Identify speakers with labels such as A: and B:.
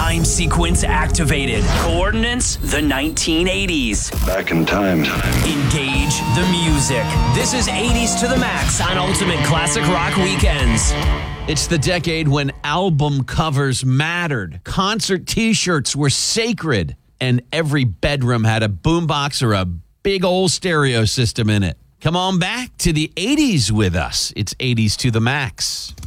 A: Time sequence activated. Coordinates, the 1980s.
B: Back in time.
A: Engage the music. This is 80s to the max on Ultimate Classic Rock Weekends.
C: It's the decade when album covers mattered. Concert T-shirts were sacred. And every bedroom had a boombox or a big old stereo system in it. Come on back to the 80s with us. It's 80s to the max.